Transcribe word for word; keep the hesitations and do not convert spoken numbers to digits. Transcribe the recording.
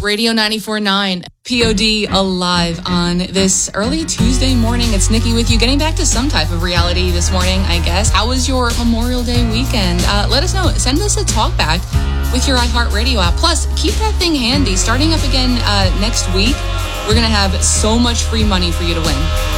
Radio ninety-four point nine. P O D alive on this early Tuesday morning. It's Nikki with you, getting back to some type of reality this morning, I guess. How was your Memorial Day weekend? Uh, let us know. Send us a talk back with your iHeartRadio app. Plus, keep that thing handy. Starting up again uh, next week, we're going to have so much free money for you to win.